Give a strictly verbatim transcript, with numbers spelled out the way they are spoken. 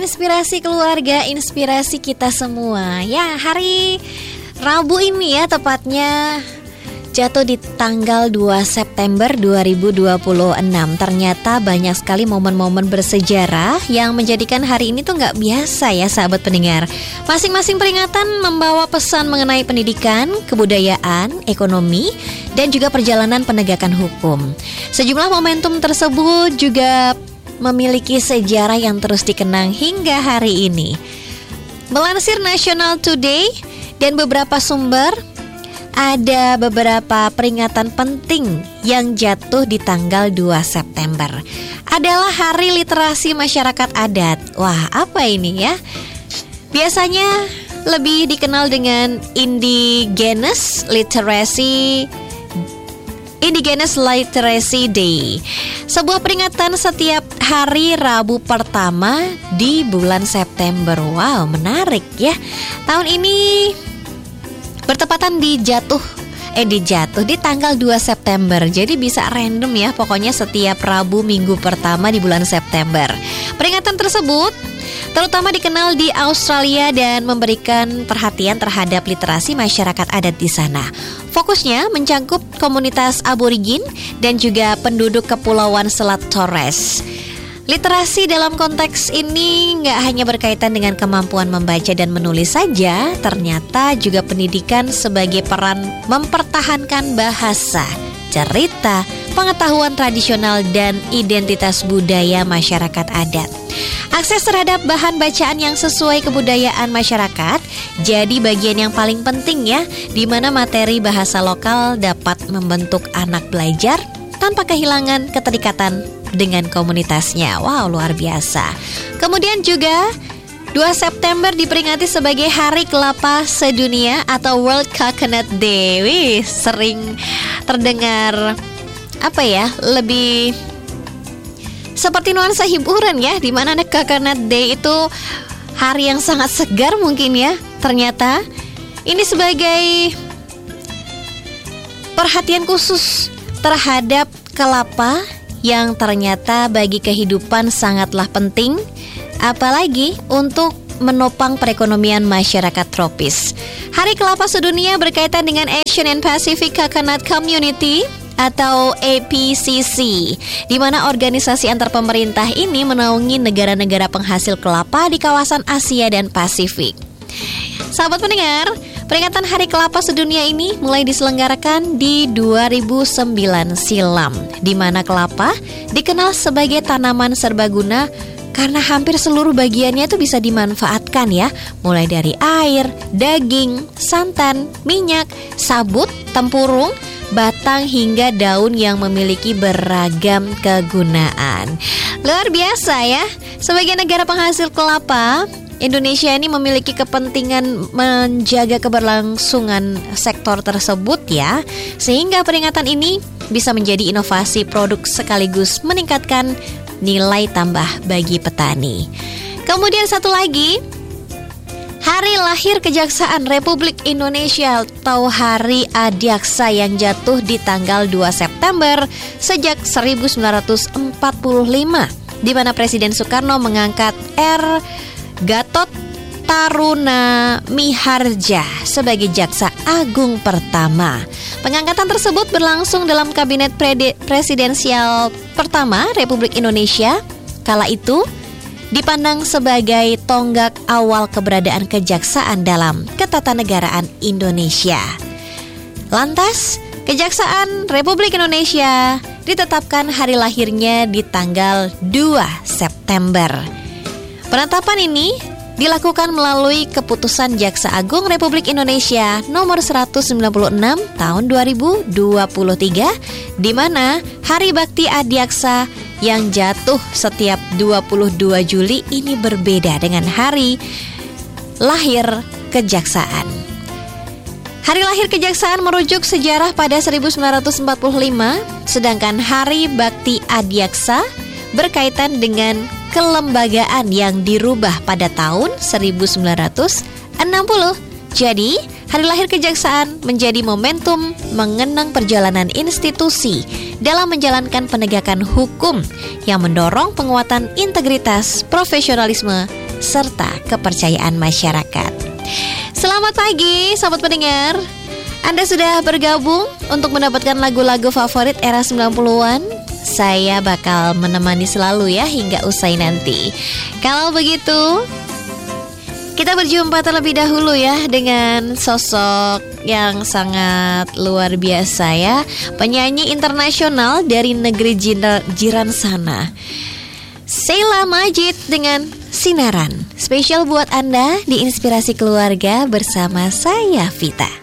inspirasi keluarga, inspirasi kita semua. Ya, hari Rabu ini ya tepatnya jatuh di tanggal dua September dua ribu dua puluh enam. Ternyata banyak sekali momen-momen bersejarah yang menjadikan hari ini tuh gak biasa ya sahabat pendengar. Masing-masing peringatan membawa pesan mengenai pendidikan, kebudayaan, ekonomi, dan juga perjalanan penegakan hukum. Sejumlah momentum tersebut juga memiliki sejarah yang terus dikenang hingga hari ini. Melansir National Today dan beberapa sumber, ada beberapa peringatan penting yang jatuh di tanggal dua September. Adalah Hari Literasi Masyarakat Adat. Wah, apa ini ya? Biasanya lebih dikenal dengan Indigenous Literacy Indigenous Literacy Day. Sebuah peringatan setiap hari Rabu pertama di bulan September. Wow, menarik ya. Tahun ini bertepatan di jatuh eh di jatuh di tanggal dua September. Jadi bisa random ya, pokoknya setiap Rabu minggu pertama di bulan September. Peringatan tersebut terutama dikenal di Australia dan memberikan perhatian terhadap literasi masyarakat adat di sana. Fokusnya mencakup komunitas aborigin dan juga penduduk Kepulauan Selat Torres. Literasi dalam konteks ini nggak hanya berkaitan dengan kemampuan membaca dan menulis saja, ternyata juga pendidikan sebagai peran mempertahankan bahasa, cerita, pengetahuan tradisional, dan identitas budaya masyarakat adat. Akses terhadap bahan bacaan yang sesuai kebudayaan masyarakat jadi bagian yang paling penting ya, di mana materi bahasa lokal dapat membentuk anak belajar tanpa kehilangan keterikatan dengan komunitasnya. Wow, luar biasa. Kemudian juga dua September diperingati sebagai Hari Kelapa Sedunia atau World Coconut Day. Wih, sering terdengar apa ya, lebih seperti nuansa hiburan ya, di mana Coconut Day itu hari yang sangat segar mungkin ya. Ternyata ini sebagai perhatian khusus terhadap kelapa yang ternyata bagi kehidupan sangatlah penting, apalagi untuk menopang perekonomian masyarakat tropis. Hari Kelapa Sedunia berkaitan dengan Asian and Pacific Coconut Community atau A P C C, di mana organisasi antar pemerintah ini menaungi negara-negara penghasil kelapa di kawasan Asia dan Pasifik. Sahabat pendengar, peringatan Hari Kelapa Sedunia ini mulai diselenggarakan di dua ribu sembilan silam, di mana kelapa dikenal sebagai tanaman serbaguna karena hampir seluruh bagiannya itu bisa dimanfaatkan ya, mulai dari air, daging, santan, minyak, sabut, tempurung, batang hingga daun yang memiliki beragam kegunaan. Luar biasa ya. Sebagai negara penghasil kelapa, Indonesia ini memiliki kepentingan menjaga keberlangsungan sektor tersebut ya, sehingga peringatan ini bisa menjadi inovasi produk sekaligus meningkatkan nilai tambah bagi petani. Kemudian satu lagi, Hari Lahir Kejaksaan Republik Indonesia atau Hari Adiaksa yang jatuh di tanggal dua September sejak seribu sembilan ratus empat puluh lima, di mana Presiden Soekarno mengangkat R. Gatot Taruna Miharja sebagai Jaksa Agung pertama. Pengangkatan tersebut berlangsung dalam Kabinet Pre- Presidensial pertama Republik Indonesia. Kala itu dipandang sebagai tonggak awal keberadaan kejaksaan dalam ketatanegaraan Indonesia. Lantas, Kejaksaan Republik Indonesia ditetapkan hari lahirnya di tanggal dua September. Penetapan ini dilakukan melalui Keputusan Jaksa Agung Republik Indonesia nomor seratus sembilan puluh enam tahun dua ribu dua puluh tiga, di mana Hari Bakti Adiaksa yang jatuh setiap dua puluh dua Juli ini berbeda dengan hari lahir kejaksaan. Hari lahir kejaksaan merujuk sejarah pada seribu sembilan ratus empat puluh lima, sedangkan Hari Bakti Adiaksa berkaitan dengan kelembagaan yang dirubah pada tahun seribu sembilan ratus enam puluh. Jadi, hari lahir kejaksaan menjadi momentum mengenang perjalanan institusi dalam menjalankan penegakan hukum yang mendorong penguatan integritas, profesionalisme, serta kepercayaan masyarakat. Selamat pagi, sahabat pendengar. Anda sudah bergabung untuk mendapatkan lagu-lagu favorit era sembilan puluhan. Saya bakal menemani selalu ya hingga usai nanti. Kalau begitu, kita berjumpa terlebih dahulu ya dengan sosok yang sangat luar biasa ya, penyanyi internasional dari negeri jiran sana, Sheila Majid dengan Sinaran. Spesial buat Anda di Inspirasi Keluarga bersama saya, Vita.